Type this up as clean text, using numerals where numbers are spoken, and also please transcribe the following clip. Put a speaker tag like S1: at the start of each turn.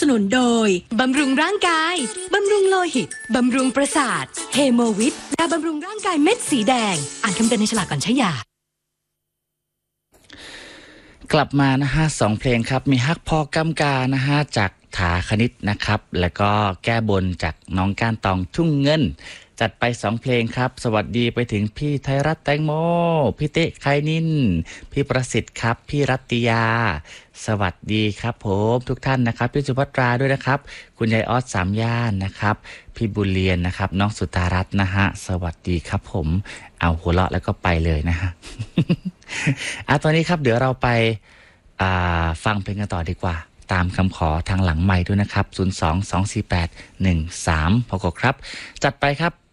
S1: นุนโดย
S2: บำรุงร่างกายบำรุงโลหิตบำรุงประสาทเฮโมวิตยาบำรุงร่างกายเม็ดสีแดงอ่านคำเตือนในฉลากก่อนใช้ยาก
S3: ลับมานะฮะ2เพลงครับมีฮักพอกำกานะฮะจากถาคณิตนะครับแล้วก็แก้บนจากน้องก้านตองทุ่งเงินจัดไป2เพลงครับสวัสดีไปถึงพี่ไทยรัฐแตงโมพี่เต๊ะไคนินพี่ประสิทธิ์ครับพี่รัตติยาสวัสดีครับผมทุกท่านนะครับพี่สุภัตราด้วยนะครับคุณยายออสสามย่านนะครับพี่บุญเรียนนะครับน้องสุตารัตน์นะฮะสวัสดีครับผมเอาหัวเราะแล้วก็ไปเลยนะฮะ ตอนนี้ครับเดี๋ยวเราไปฟังเพลงกันต่อดีกว่าตามคำขอทางหลังไมค์ด้วยนะครับ0224813พอครับจัดไปครับ